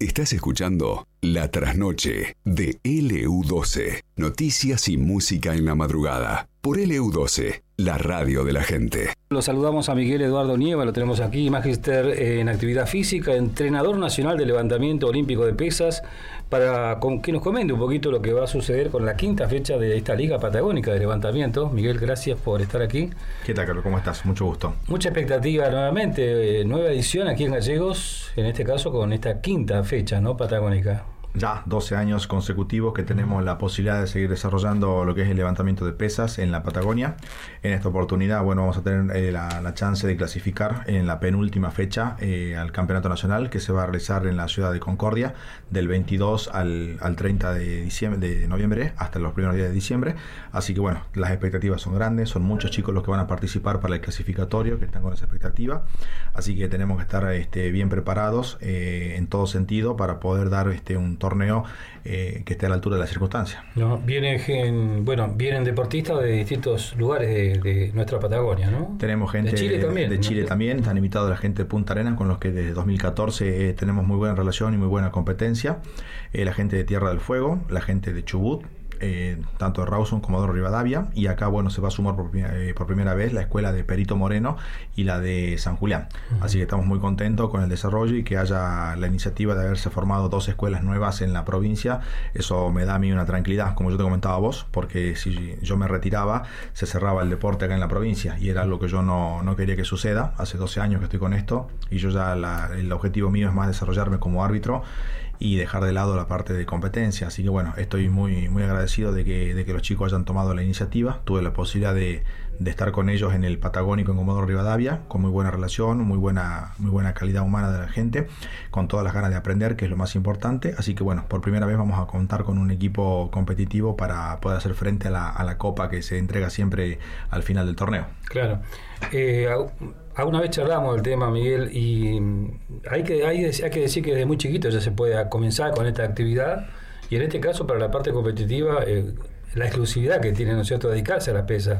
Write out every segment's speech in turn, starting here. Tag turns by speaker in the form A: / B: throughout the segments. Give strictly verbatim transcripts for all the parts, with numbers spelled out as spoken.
A: Estás escuchando La Trasnoche de L U doce. Noticias y música en la madrugada. Por L U doce, la radio de la gente.
B: Lo saludamos a Miguel Eduardo Nieva, lo tenemos aquí, magíster en actividad física, entrenador nacional de levantamiento olímpico de pesas, para que nos comente un poquito lo que va a suceder con la quinta fecha de esta Liga Patagónica de Levantamiento. Miguel, gracias por estar aquí.
C: ¿Qué tal, Carlos? ¿Cómo estás? Mucho gusto.
B: Mucha expectativa nuevamente, eh, nueva edición aquí en Gallegos, en este caso con esta quinta fecha, ¿no? Patagónica.
C: Ya doce años consecutivos que tenemos la posibilidad de seguir desarrollando lo que es el levantamiento de pesas en la Patagonia. En esta oportunidad, bueno, vamos a tener eh, la, la chance de clasificar en la penúltima fecha eh, al Campeonato Nacional, que se va a realizar en la ciudad de Concordia del veintidós al, al treinta de, diciembre, de noviembre hasta los primeros días de diciembre. Así que bueno, las expectativas son grandes, son muchos chicos los que van a participar para el clasificatorio, que están con esa expectativa. Así que tenemos que estar este, bien preparados eh, en todo sentido para poder dar este, un torneo eh, que esté a la altura de las circunstancias.
B: No, vienen, bueno, vienen deportistas de distintos lugares de, de nuestra Patagonia, ¿no?
C: Tenemos gente
B: de Chile también.
C: De Chile ¿no? también, están invitados la gente de Punta Arenas, con los que desde dos mil catorce eh, tenemos muy buena relación y muy buena competencia. Eh, la gente de Tierra del Fuego, la gente de Chubut, Eh, tanto de Rawson como de Rivadavia, y acá bueno se va a sumar por, eh, por primera vez la escuela de Perito Moreno y la de San Julián. Uh-huh. Así que estamos muy contentos con el desarrollo y que haya la iniciativa de haberse formado dos escuelas nuevas en la provincia. Eso me da a mí una tranquilidad, como yo te comentaba a vos, porque si yo me retiraba se cerraba el deporte acá en la provincia y era algo que yo no, no quería que suceda. Hace doce años que estoy con esto y yo ya la, el objetivo mío es más desarrollarme como árbitro y dejar de lado la parte de competencia. Así que bueno, estoy muy muy agradecido de que, de que los chicos hayan tomado la iniciativa. Tuve la posibilidad de, de estar con ellos en el Patagónico en Comodoro Rivadavia, con muy buena relación, muy buena, muy buena calidad humana de la gente, con todas las ganas de aprender, que es lo más importante. Así que bueno, por primera vez vamos a contar con un equipo competitivo para poder hacer frente a la, a la copa que se entrega siempre al final del torneo.
B: Claro. Eh, Alguna vez charlamos del tema, Miguel, y hay que, hay, hay que decir que desde muy chiquito ya se puede comenzar con esta actividad, y en este caso para la parte competitiva, eh, la exclusividad que tiene, ¿no es cierto?, dedicarse a la pesa.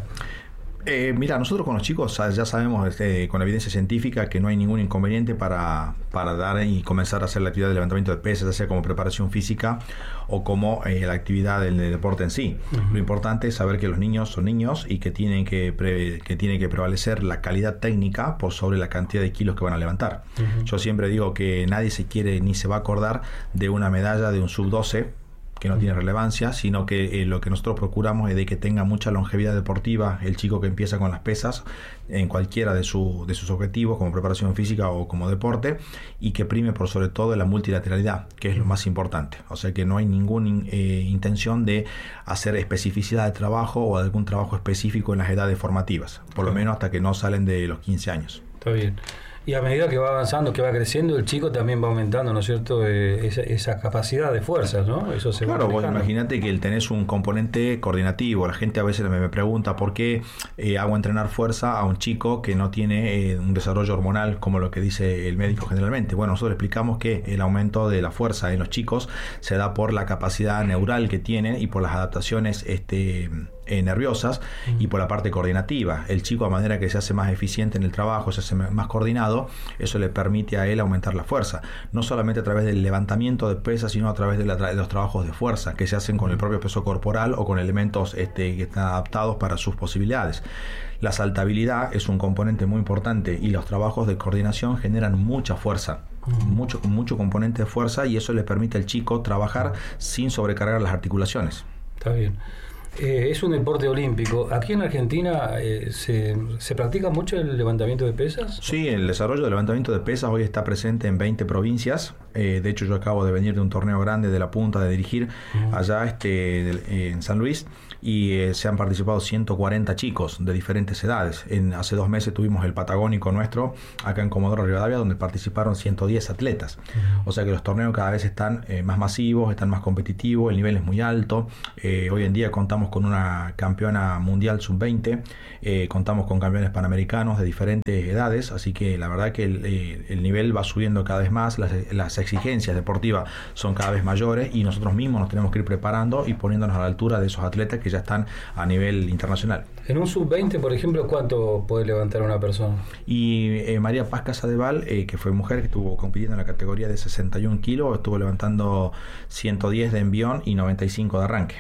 C: Eh, mira, nosotros con los chicos ya sabemos este, con evidencia científica que no hay ningún inconveniente para, para dar y comenzar a hacer la actividad de levantamiento de pesas, ya sea como preparación física o como eh, la actividad del, del deporte en sí. Uh-huh. Lo importante es saber que los niños son niños y que tienen que, pre, que tiene que prevalecer la calidad técnica por sobre la cantidad de kilos que van a levantar. Uh-huh. Yo siempre digo que nadie se quiere ni se va a acordar de una medalla de un sub doce que no tiene relevancia, sino que eh, lo que nosotros procuramos es de que tenga mucha longevidad deportiva el chico que empieza con las pesas en cualquiera de, su, de sus objetivos, como preparación física o como deporte, y que prime por sobre todo la multilateralidad, que es lo más importante. O sea que no hay ninguna eh, intención de hacer especificidad de trabajo o de algún trabajo específico en las edades formativas, por lo menos hasta que no salen de los quince años.
B: Está bien. Y a medida que va avanzando, que va creciendo, el chico también va aumentando, ¿no es cierto?, eh, esa, esa capacidad de fuerza, ¿no? Eso se
C: claro,
B: va
C: vos imagínate que el tenés un componente coordinativo. La gente a veces me, me pregunta por qué eh, hago entrenar fuerza a un chico que no tiene eh, un desarrollo hormonal, como lo que dice el médico generalmente. Bueno, nosotros explicamos que el aumento de la fuerza en los chicos se da por la capacidad neural que tienen y por las adaptaciones este Eh, nerviosas uh-huh. y por la parte coordinativa. El chico, a manera que se hace más eficiente en el trabajo, se hace más coordinado, eso le permite a él aumentar la fuerza, no solamente a través del levantamiento de pesas, sino a través de, la tra- de los trabajos de fuerza que se hacen con el propio peso corporal o con elementos este, que están adaptados para sus posibilidades. La saltabilidad es un componente muy importante y los trabajos de coordinación generan mucha fuerza. Uh-huh. Mucho, mucho componente de fuerza, y eso le permite al chico trabajar sin sobrecargar las articulaciones.
B: Está bien. Eh, es un deporte olímpico. Aquí en Argentina eh, se, ¿se practica mucho el levantamiento de pesas?
C: Sí, el desarrollo del levantamiento de pesas hoy está presente en veinte provincias. Eh, de hecho, yo acabo de venir de un torneo grande de la Punta, de dirigir uh-huh. allá este, de, en San Luis, y eh, se han participado ciento cuarenta chicos de diferentes edades. En, hace dos meses tuvimos el Patagónico nuestro acá en Comodoro Rivadavia, donde participaron ciento diez atletas. Uh-huh. O sea que los torneos cada vez están eh, más masivos, están más competitivos, el nivel es muy alto. Eh, hoy en día contamos con una campeona mundial sub veinte, eh, contamos con campeones panamericanos de diferentes edades, así que la verdad que el, eh, el nivel va subiendo cada vez más, las, las exigencias deportivas son cada vez mayores y nosotros mismos nos tenemos que ir preparando y poniéndonos a la altura de esos atletas que ya están a nivel internacional.
B: En un sub veinte, por ejemplo, ¿cuánto puede levantar una persona?
C: Y eh, María Paz Casadeval, eh, que fue mujer que estuvo compitiendo en la categoría de sesenta y un kilos, estuvo levantando ciento diez de envión y noventa y cinco de arranque.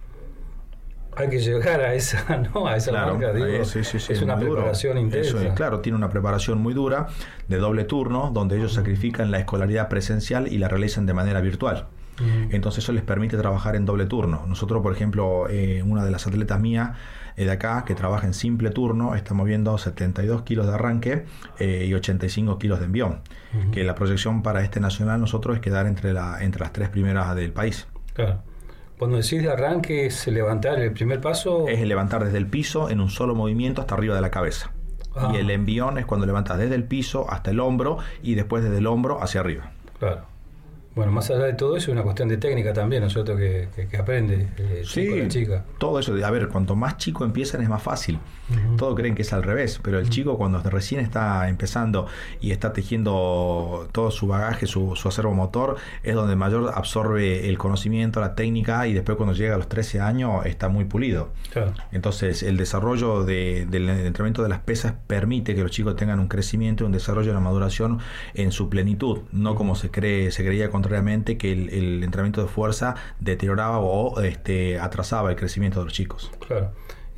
B: Hay que llegar a esa, ¿no? A esa
C: claro,
B: marca, digo,
C: eh, sí, sí, sí,
B: es una preparación
C: duro.
B: intensa.
C: Eso es, claro, tiene una preparación muy dura de doble turno, donde ellos sacrifican la escolaridad presencial y la realizan de manera virtual. Uh-huh. Entonces eso les permite trabajar en doble turno. Nosotros, por ejemplo, eh, una de las atletas mías eh, de acá, que trabaja en simple turno, está moviendo setenta y dos kilos de arranque eh, y ochenta y cinco kilos de envión. Uh-huh. Que la proyección para este nacional nosotros es quedar entre, la, entre las tres primeras del país.
B: Claro. Cuando decís de arranque, ¿es levantar el primer paso?
C: Es levantar desde el piso en un solo movimiento hasta arriba de la cabeza. Ah. Y el envión es cuando levantas desde el piso hasta el hombro y después desde el hombro hacia arriba.
B: Claro. Bueno, más allá de todo eso, es una cuestión de técnica también, ¿no es cierto? Que, que, que aprende el
C: sí,
B: chico, la chica.
C: Todo eso. A ver, cuanto más chico empiezan es más fácil. Uh-huh. Todos creen que es al revés, pero el uh-huh. chico cuando recién está empezando y está tejiendo todo su bagaje, su, su acervo motor, es donde mayor absorbe el conocimiento, la técnica, y después cuando llega a los trece años está muy pulido. Claro. Entonces, el desarrollo de, del entrenamiento de las pesas permite que los chicos tengan un crecimiento y un desarrollo de la maduración en su plenitud, no uh-huh. como se cree, se creía contrariamente que el, el entrenamiento de fuerza deterioraba o este, atrasaba el crecimiento de los chicos.
B: Claro.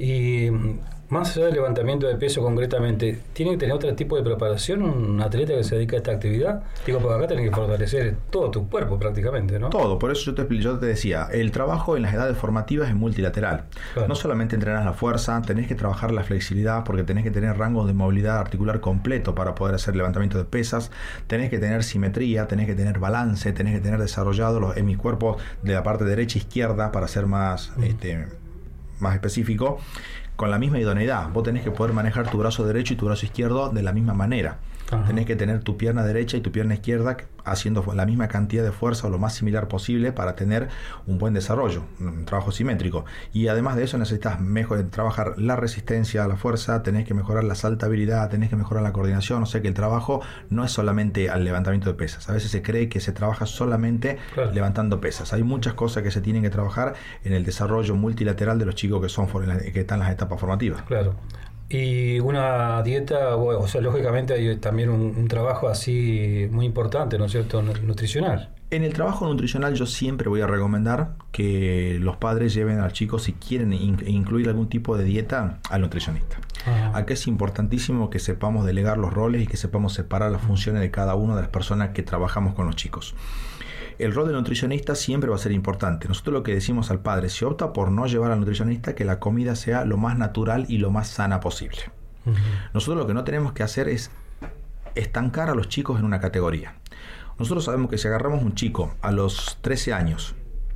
B: Y más allá del levantamiento de peso concretamente, ¿tiene que tener otro tipo de preparación un atleta que se dedica a esta actividad? Digo, porque acá tenés que fortalecer todo tu cuerpo prácticamente, ¿no?
C: Todo, por eso yo te, yo te decía, el trabajo en las edades formativas es multilateral. Claro. No solamente entrenás la fuerza, tenés que trabajar la flexibilidad porque tenés que tener rango de movilidad articular completo para poder hacer levantamiento de pesas, tenés que tener simetría, tenés que tener balance, tenés que tener desarrollado los hemiscuerpos de la parte derecha e izquierda para ser más... Mm. este, más específico, con la misma idoneidad. Vos tenés que poder manejar tu brazo derecho y tu brazo izquierdo de la misma manera. Ajá. Tenés que tener tu pierna derecha y tu pierna izquierda haciendo la misma cantidad de fuerza o lo más similar posible para tener un buen desarrollo, un trabajo simétrico. Y además de eso necesitas mejor, trabajar la resistencia a la fuerza, tenés que mejorar la saltabilidad, tenés que mejorar la coordinación. O sea que el trabajo no es solamente al levantamiento de pesas. A veces se cree que se trabaja solamente claro. levantando pesas. Hay muchas cosas que se tienen que trabajar en el desarrollo multilateral de los chicos que son que están en las etapas formativas.
B: Claro. Y una dieta, bueno, o sea, lógicamente hay también un, un trabajo así muy importante, ¿no es cierto?, nutricional.
C: En el trabajo nutricional yo siempre voy a recomendar que los padres lleven al chico, si quieren in- incluir algún tipo de dieta, al nutricionista. Ajá. Aquí es importantísimo que sepamos delegar los roles y que sepamos separar las funciones de cada una de las personas que trabajamos con los chicos. El rol del nutricionista siempre va a ser importante. Nosotros lo que decimos al padre, si opta por no llevar al nutricionista, que la comida sea lo más natural y lo más sana posible. Uh-huh. Nosotros lo que no tenemos que hacer es estancar a los chicos en una categoría. Nosotros sabemos que si agarramos un chico a los trece años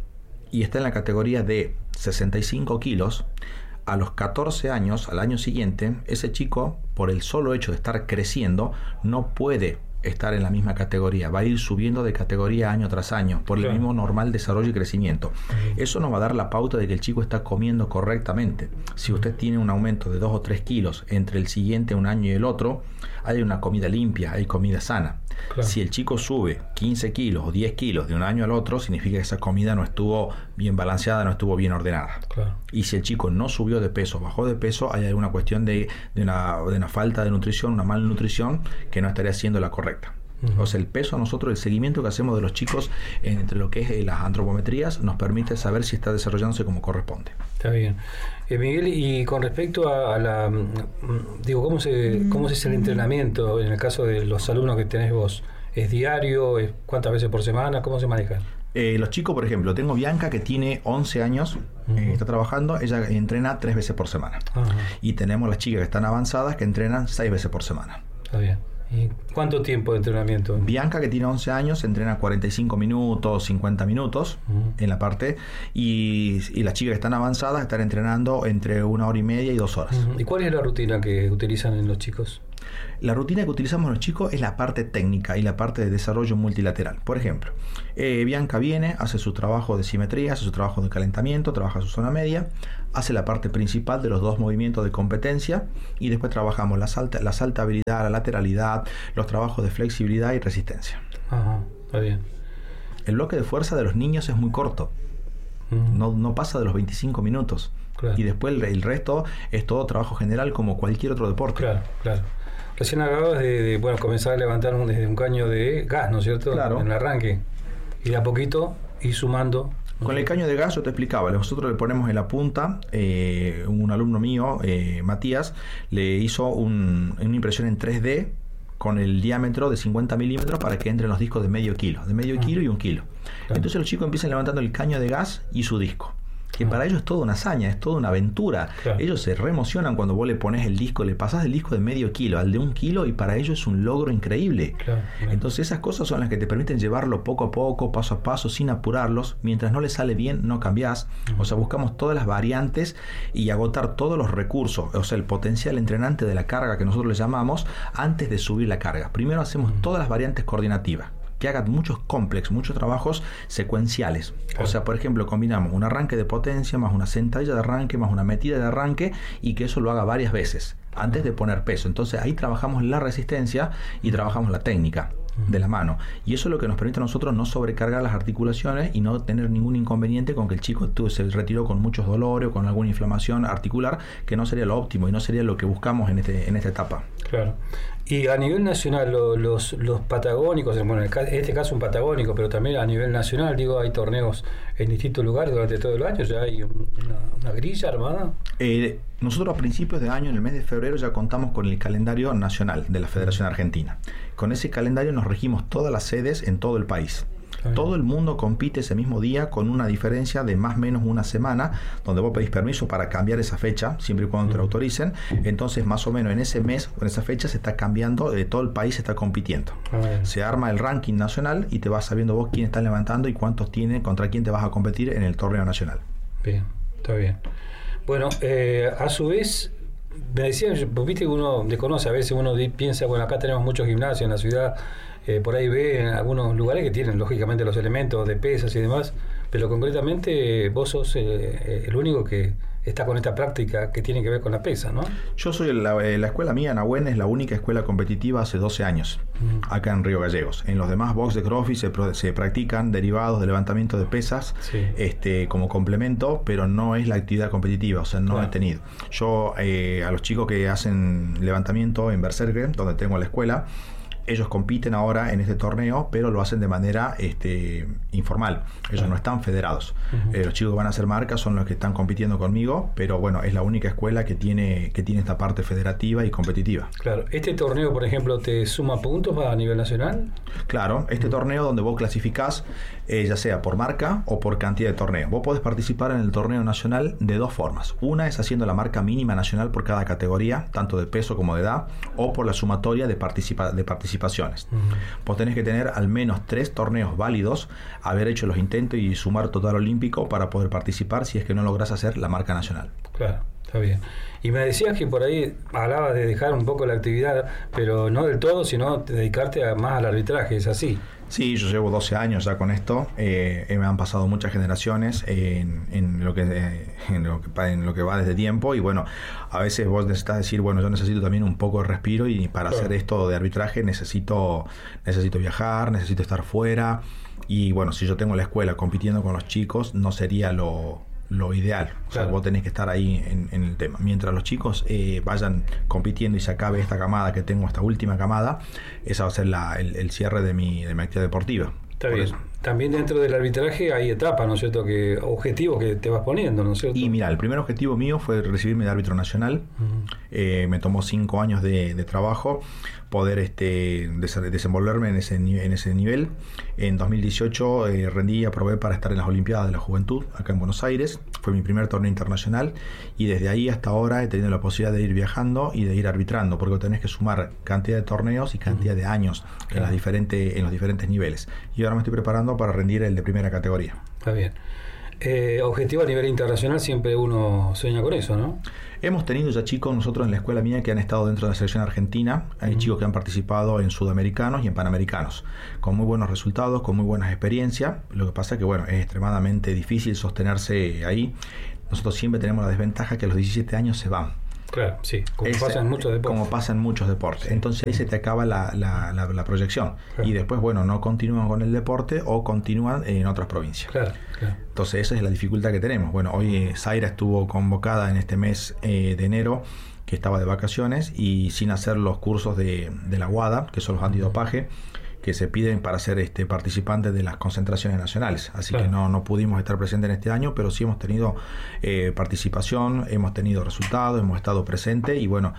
C: y está en la categoría de sesenta y cinco kilos, a los catorce años, al año siguiente, ese chico, por el solo hecho de estar creciendo, no puede estar en la misma categoría, va a ir subiendo de categoría año tras año por claro. el mismo normal desarrollo y crecimiento. Uh-huh. Eso nos va a dar la pauta de que el chico está comiendo correctamente. Si usted tiene un aumento de dos o tres kilos entre el siguiente un año y el otro, hay una comida limpia, hay comida sana. Claro. Si el chico sube quince kilos o diez kilos de un año al otro, significa que esa comida no estuvo bien balanceada, no estuvo bien ordenada. Claro. Y si el chico no subió de peso, bajó de peso, hay alguna cuestión de, de, una, de una falta de nutrición, una malnutrición que no estaría siendo la correcta. Uh-huh. O sea, el peso a nosotros, el seguimiento que hacemos de los chicos entre lo que es las antropometrías, nos permite saber si está desarrollándose como corresponde.
B: Está bien. Eh, Miguel, y con respecto a, a la... Digo, ¿cómo se, cómo se hace el entrenamiento en el caso de los alumnos que tenés vos? ¿Es diario? ¿Es cuántas veces por semana? ¿Cómo se maneja?
C: Eh, los chicos, por ejemplo, tengo Bianca que tiene once años, uh-huh. eh, está trabajando, ella entrena tres veces por semana. Uh-huh. Y tenemos las chicas que están avanzadas que entrenan seis veces por semana.
B: Está bien. ¿Y cuánto tiempo de entrenamiento?
C: Bianca, que tiene once años, entrena cuarenta y cinco minutos, cincuenta minutos uh-huh. en la parte, y, y las chicas que están avanzadas están entrenando entre una hora y media y dos horas.
B: Uh-huh. ¿Y cuál es la rutina que utilizan en los chicos?
C: La rutina que utilizamos los chicos es la parte técnica y la parte de desarrollo multilateral. Por ejemplo, eh, Bianca viene, hace su trabajo de simetría, hace su trabajo de calentamiento, trabaja su zona media, hace la parte principal de los dos movimientos de competencia y después trabajamos la, salta, la saltabilidad, la lateralidad, los trabajos de flexibilidad y resistencia.
B: Ajá. Está bien.
C: El bloque de fuerza de los niños es muy corto. Uh-huh. No, no pasa de los veinticinco minutos. Claro. Y después el, el resto es todo trabajo general como cualquier otro deporte.
B: Claro, claro. Recién hablabas de, de bueno, comenzar a levantar un, desde un caño de gas, ¿no es cierto?
C: Claro.
B: En el arranque. Y de a poquito ir sumando.
C: ¿no? Con el caño de gas yo te explicaba, nosotros le ponemos en la punta, eh, un alumno mío, eh, Matías, le hizo un, una impresión en tres D con el diámetro de cincuenta milímetros para que entren los discos de medio kilo, de medio uh-huh. kilo y un kilo. Claro. Entonces los chicos empiezan levantando el caño de gas y su disco. Que uh-huh. para ellos es toda una hazaña, es toda una aventura. Claro. Ellos se reemocionan cuando vos le pones el disco, le pasás el disco de medio kilo al de un kilo y para ellos es un logro increíble. Claro, claro. Entonces esas cosas son las que te permiten llevarlo poco a poco, paso a paso, sin apurarlos. Mientras no les sale bien, no cambiás. Uh-huh. O sea, buscamos todas las variantes y agotar todos los recursos, o sea, el potencial entrenante de la carga que nosotros le llamamos, antes de subir la carga. Primero hacemos uh-huh. todas las variantes coordinativas, que hagan muchos complejos, muchos trabajos secuenciales. Claro. O sea, por ejemplo, combinamos un arranque de potencia más una sentadilla de arranque más una metida de arranque y que eso lo haga varias veces antes de poner peso. Entonces ahí trabajamos la resistencia y trabajamos la técnica de la mano. Y eso es lo que nos permite a nosotros no sobrecargar las articulaciones y no tener ningún inconveniente con que el chico tú, se retiró con muchos dolores o con alguna inflamación articular, que no sería lo óptimo y no sería lo que buscamos en, este, en esta etapa.
B: Claro. Y a nivel nacional, lo, los, los patagónicos, bueno, en este caso un patagónico, pero también a nivel nacional, digo, hay torneos en distintos lugares durante todo el año, ya hay un, una, una grilla armada.
C: Eh, nosotros a principios de año, en el mes de febrero, ya contamos con el calendario nacional de la Federación Argentina. Con ese calendario nos regimos todas las sedes en todo el país. Todo el mundo compite ese mismo día con una diferencia de más o menos una semana, donde vos pedís permiso para cambiar esa fecha, siempre y cuando te lo autoricen. Entonces, más o menos en ese mes, en esa fecha, se está cambiando, de todo el país se está compitiendo. Se arma el ranking nacional y te vas sabiendo vos quién está levantando y cuántos tienen, contra quién te vas a competir en el torneo nacional.
B: Bien, está bien. Bueno, eh, a su vez, me decían, viste que uno desconoce, a veces uno piensa, bueno, acá tenemos muchos gimnasios en la ciudad. Eh, por ahí ve en algunos lugares que tienen lógicamente los elementos de pesas y demás, pero concretamente vos sos eh, el único que está con esta práctica que tiene que ver con la pesa, ¿no?
C: Yo soy la, la escuela mía, Nahuén, es la única escuela competitiva hace doce años, uh-huh. acá en Río Gallegos. En los demás box de CrossFit se, se practican derivados de levantamiento de pesas, sí. este, como complemento, pero no es la actividad competitiva, o sea, no claro. he tenido. Yo eh, a los chicos que hacen levantamiento en Berserker, donde tengo la escuela, ellos compiten ahora en este torneo, pero lo hacen de manera este, informal. Ellos claro. no están federados. Uh-huh. Eh, los chicos que van a hacer marcas son los que están compitiendo conmigo, pero bueno, es la única escuela que tiene que tiene esta parte federativa y competitiva.
B: Claro. ¿Este torneo, por ejemplo, te suma puntos a nivel nacional?
C: Claro, este uh-huh. torneo donde vos clasificás, eh, ya sea por marca o por cantidad de torneo. Vos podés participar en el torneo nacional de dos formas. Una es haciendo la marca mínima nacional por cada categoría, tanto de peso como de edad, o por la sumatoria de, participa- de participación. Uh-huh. Vos tenés que tener al menos tres torneos válidos, haber hecho los intentos y sumar total olímpico para poder participar si es que no lográs hacer la marca nacional.
B: Claro, está bien. Y me decías que por ahí hablabas de dejar un poco la actividad, pero no del todo, sino dedicarte a, más al arbitraje, ¿es así?
C: Sí, yo llevo doce años ya con esto, eh, me han pasado muchas generaciones en, en, lo que, eh, en, lo que, en lo que va desde tiempo y bueno, a veces vos necesitas decir, bueno, yo necesito también un poco de respiro y para claro. hacer esto de arbitraje necesito, necesito viajar, necesito estar fuera y bueno, si yo tengo la escuela compitiendo con los chicos no sería lo... lo ideal, o sea, claro. vos tenés que estar ahí en, en el tema. Mientras los chicos eh, vayan compitiendo y se acabe esta camada que tengo, esta última camada, esa va a ser la, el, el cierre de mi, de mi actividad deportiva.
B: Está bien. Eso. También dentro del arbitraje hay etapas, ¿no es cierto? Que objetivos que te vas poniendo, ¿no es cierto?
C: Y mira, el primer objetivo mío fue recibirme de árbitro nacional. Uh-huh. Eh, me tomó cinco años de, de trabajo poder este, des- desenvolverme en ese, en ese nivel. En dos mil dieciocho eh, rendí y aprobé para estar en las Olimpiadas de la Juventud, acá en Buenos Aires. Fue mi primer torneo internacional y desde ahí hasta ahora he tenido la posibilidad de ir viajando y de ir arbitrando, porque tenés que sumar cantidad de torneos y cantidad uh-huh. de años en, las diferentes, en los diferentes niveles. Y ahora me estoy preparando para rendir el de primera categoría.
B: Está bien. Eh, objetivo a nivel internacional, siempre uno sueña con eso, ¿no?
C: Hemos tenido ya chicos nosotros en la escuela mía que han estado dentro de la selección argentina. Hay uh-huh. chicos que han participado en sudamericanos y en panamericanos, con muy buenos resultados, con muy buenas experiencias. Lo que pasa es que bueno, es extremadamente difícil sostenerse ahí. Nosotros siempre tenemos la desventaja que a los diecisiete años se van.
B: Claro, sí, como
C: Ese,
B: pasa en muchos deportes.
C: Como pasa en muchos deportes. Sí. Entonces ahí se te acaba la, la, la, la proyección.
B: Claro.
C: Y después, bueno, no continúan con el deporte o continúan en otras provincias.
B: Claro, claro.
C: Entonces esa es la dificultad que tenemos. Bueno, hoy eh, Zaira estuvo convocada en este mes eh, de enero, que estaba de vacaciones y sin hacer los cursos de, de la WADA, que son los antidopaje, que se piden para ser este participantes de las concentraciones nacionales. Así claro. que no, no pudimos estar presentes en este año, pero sí hemos tenido eh, participación, hemos tenido resultados, hemos estado presentes y bueno,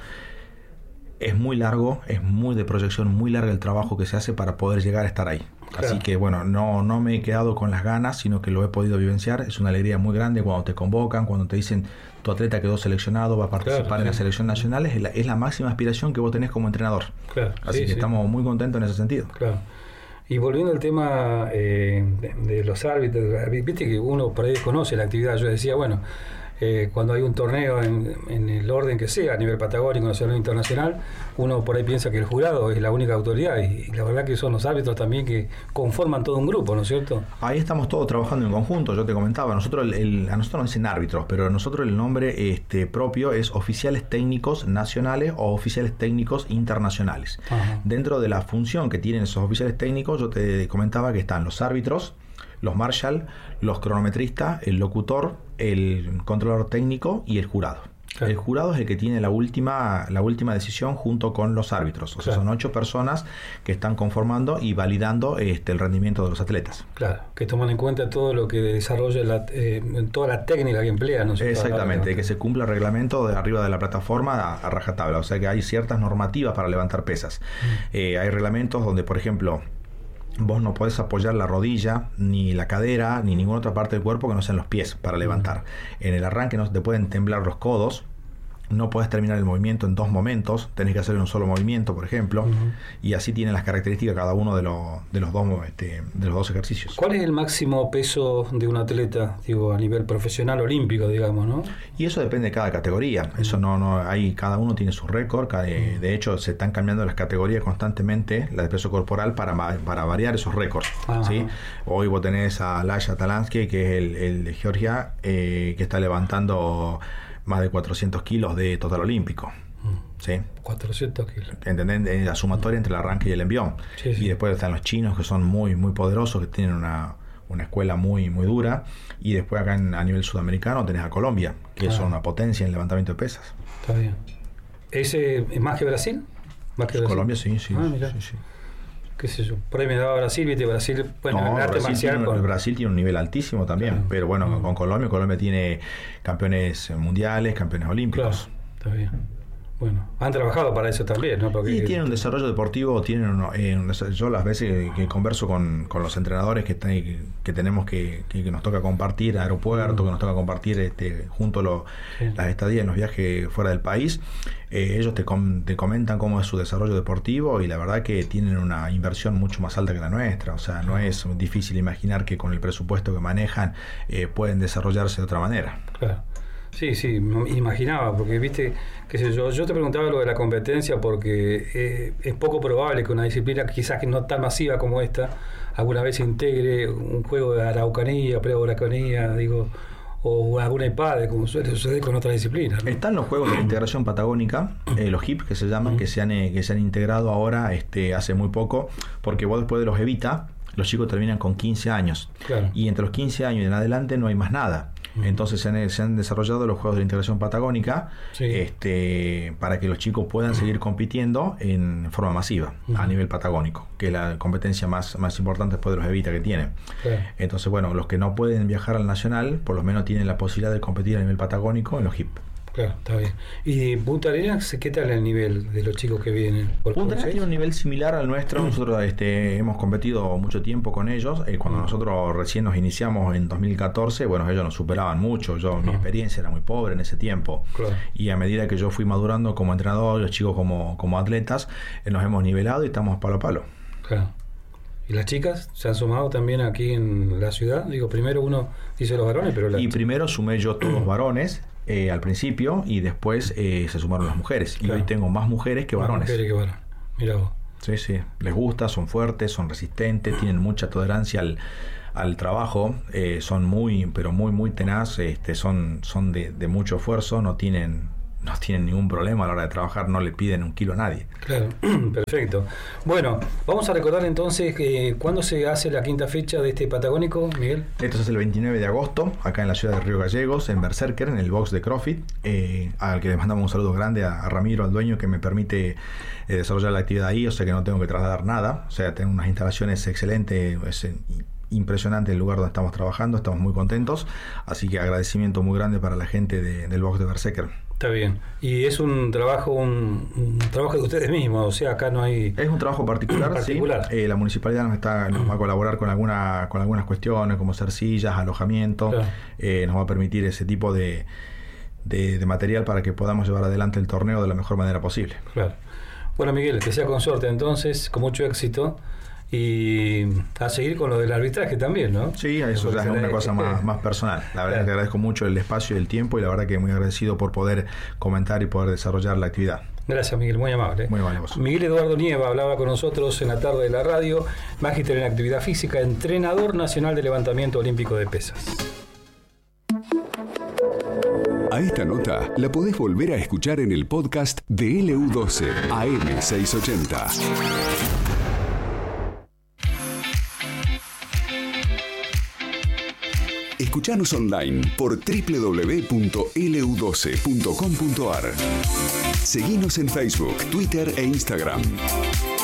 C: es muy largo, es muy de proyección, muy largo el trabajo que se hace para poder llegar a estar ahí. Claro. Así que bueno, no, no me he quedado con las ganas, sino que lo he podido vivenciar. Es una alegría muy grande cuando te convocan, cuando te dicen tu atleta quedó seleccionado, va a participar claro, en sí. las selecciones nacionales. Es la, es la máxima aspiración que vos tenés como entrenador. Claro, Así sí, que sí. estamos muy contentos en ese sentido.
B: Claro. Y volviendo al tema eh, de, de los árbitros, viste que uno por ahí conoce la actividad. Yo decía, bueno, eh, cuando hay un torneo en, en el orden que sea, a nivel patagónico, nacional o internacional, uno por ahí piensa que el jurado es la única autoridad y, y la verdad que son los árbitros también que conforman todo un grupo, ¿no es cierto?
C: Ahí estamos todos trabajando en conjunto. Yo te comentaba, nosotros el, el, a nosotros nos dicen árbitros, pero nosotros el nombre este, propio es oficiales técnicos nacionales o oficiales técnicos internacionales. Ajá. Dentro de la función que tienen esos oficiales técnicos, yo te comentaba que están los árbitros, los marshal, los cronometristas, el locutor, el controlador técnico y el jurado. Claro. El jurado es el que tiene la última la última decisión junto con los árbitros. O sea, claro. son ocho personas que están conformando y validando este el rendimiento de los atletas.
B: Claro, que toman en cuenta todo lo que desarrolla la, eh, toda la técnica que emplean. ¿No?
C: Exactamente, que se cumpla el reglamento de arriba de la plataforma a, a rajatabla. O sea que hay ciertas normativas para levantar pesas. Mm. Eh, hay reglamentos donde, por ejemplo, vos no podés apoyar la rodilla, ni la cadera, ni ninguna otra parte del cuerpo que no sean los pies para levantar. En el arranque no te pueden temblar los codos, no podés terminar el movimiento en dos momentos, tenés que hacer un solo movimiento, por ejemplo, uh-huh. y así tienen las características cada uno de, lo, de, los dos, este, de los dos ejercicios.
B: ¿Cuál es el máximo peso de un atleta, digo, a nivel profesional olímpico, digamos, no?
C: Y eso depende de cada categoría. Uh-huh. Eso no, no, hay, cada uno tiene su récord. Cada, uh-huh. De hecho, se están cambiando las categorías constantemente, la de peso corporal, para, para variar esos récords. Uh-huh. ¿sí? Hoy vos tenés a Lasha Talansky, que es el, el de Georgia, eh, que está levantando más de cuatrocientos kilos de total olímpico. Mm. ¿Sí?
B: cuatrocientos kilos.
C: ¿Entendés? La sumatoria entre el arranque y el envión. Sí, sí. Y después están los chinos, que son muy muy poderosos, que tienen una, una escuela muy muy dura. Y después acá en, a nivel sudamericano tenés a Colombia, que ah. son una potencia en levantamiento de pesas.
B: Está bien. ¿Ese es más que Brasil? ¿Más que Brasil?
C: Colombia sí, sí.
B: Ah, mira.
C: sí, sí.
B: qué sé yo, por ahí me daba Brasil, viste, Brasil, bueno,
C: no,
B: el arte
C: Brasil
B: marcial.
C: Tiene,
B: con...
C: Brasil tiene un nivel altísimo también, claro. Pero bueno, mm. con Colombia, Colombia tiene campeones mundiales, campeones olímpicos.
B: Claro, está bien. Bueno, han trabajado para eso también, ¿no? Porque...
C: Y tienen un desarrollo deportivo, tienen un, eh, un desarrollo, yo las veces que, que converso con, con los entrenadores que, que, que tenemos que, que, que nos toca compartir aeropuerto, mm. que nos toca compartir este, junto a lo, sí. las estadías en los viajes fuera del país, eh, ellos te, com, te comentan cómo es su desarrollo deportivo y la verdad que tienen una inversión mucho más alta que la nuestra, o sea, no es difícil imaginar que con el presupuesto que manejan eh, pueden desarrollarse de otra manera.
B: Claro. Sí, sí, imaginaba, porque viste, qué sé yo, yo te preguntaba lo de la competencia porque eh, es poco probable que una disciplina quizás que no tan masiva como esta alguna vez integre un juego de araucanía, pre-araucanía, digo, o alguna I P A D E, como suele suceder con otras disciplinas, ¿no?
C: Están los juegos de integración patagónica, eh, los H I P que se llaman, uh-huh. que se han eh, que se han integrado ahora este hace muy poco, porque vos después de los Evita, los chicos terminan con quince años, claro. Y entre los quince años y en adelante no hay más nada. Entonces se han, se han desarrollado los juegos de integración patagónica, sí. este, para que los chicos puedan seguir compitiendo en forma masiva, uh-huh. a nivel patagónico, que es la competencia más, más importante después de los Evita que tienen. Claro. Entonces, bueno, los que no pueden viajar al nacional, por lo menos tienen la posibilidad de competir a nivel patagónico en los H I P.
B: Claro, está bien. ¿Y Punta Arenas, qué tal el nivel de los chicos que vienen?
C: Punta Arenas tiene un nivel similar al nuestro. Nosotros este, hemos competido mucho tiempo con ellos. Eh, cuando mm. nosotros recién nos iniciamos en dos mil catorce, bueno, ellos nos superaban mucho. Yo, mi experiencia era muy pobre en ese tiempo. Claro. Y a medida que yo fui madurando como entrenador, los chicos como, como atletas, eh, nos hemos nivelado y estamos palo a palo.
B: Claro. ¿Y las chicas se han sumado también aquí en la ciudad? Digo, primero uno dice los varones, pero... La...
C: Y primero sumé yo todos los varones. Eh, al principio y después eh, se sumaron las mujeres, claro. Y hoy tengo más mujeres que varones.
B: Más mujeres que varones. Mira vos.
C: Sí, sí, les gusta, son fuertes, son resistentes, tienen mucha tolerancia al, al trabajo, eh, son muy, pero muy, muy tenaz, este, son, son de, de mucho esfuerzo, no tienen no tienen ningún problema a la hora de trabajar, no le piden un kilo a nadie.
B: Claro, perfecto. Bueno, vamos a recordar entonces eh, cuándo se hace la quinta fecha de este Patagónico, Miguel.
C: Esto es el veintinueve de agosto, acá en la ciudad de Río Gallegos, en Berserker, en el box de CrossFit, eh, al que les mandamos un saludo grande a, a Ramiro, al dueño, que me permite eh, desarrollar la actividad ahí, o sea que no tengo que trasladar nada, o sea, tengo unas instalaciones excelentes, es impresionante el lugar donde estamos trabajando, estamos muy contentos, así que agradecimiento muy grande para la gente de, del box de Berserker.
B: Está bien. Y es un trabajo un, un trabajo de ustedes mismos, o sea, acá no hay...
C: Es un trabajo particular, particular. Sí. Eh, la municipalidad nos está nos va a colaborar con alguna con algunas cuestiones, como ser sillas, alojamiento, claro. eh, nos va a permitir ese tipo de, de, de material para que podamos llevar adelante el torneo de la mejor manera posible.
B: Claro. Bueno, Miguel, que sea con suerte entonces, con mucho éxito. Y a seguir con lo del arbitraje también, ¿no?
C: Sí, eso ya es una cosa más, más personal. La verdad, claro, que agradezco mucho el espacio y el tiempo, y la verdad que muy agradecido por poder comentar y poder desarrollar la actividad.
B: Gracias, Miguel, muy amable.
C: Muy amable vos.
B: Miguel Eduardo Nieva hablaba con nosotros en la tarde de la radio, magíster en actividad física, entrenador nacional de levantamiento olímpico de pesas.
A: A esta nota la podés volver a escuchar en el podcast de L U doce A M seiscientos ochenta. Escuchanos online por doble u doble u doble u punto l u doce punto com punto a r. Seguinos en Facebook, Twitter e Instagram.